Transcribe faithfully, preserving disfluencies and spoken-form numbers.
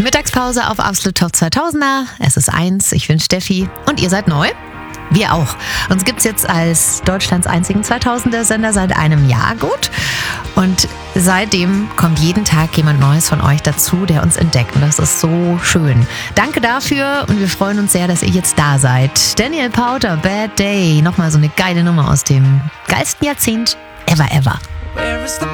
Mittagspause auf Absolut Top zweitausender. Es ist eins, ich bin Steffi und ihr seid neu? Wir auch. Uns gibt's jetzt als Deutschlands einzigen zweitausender-Sender seit einem Jahr gut. Und seitdem kommt jeden Tag jemand Neues von euch dazu, der uns entdeckt. Und das ist so schön. Danke dafür und wir freuen uns sehr, dass ihr jetzt da seid. Daniel Powter, Bad Day. Nochmal so eine geile Nummer aus dem geilsten Jahrzehnt ever, ever. Where is the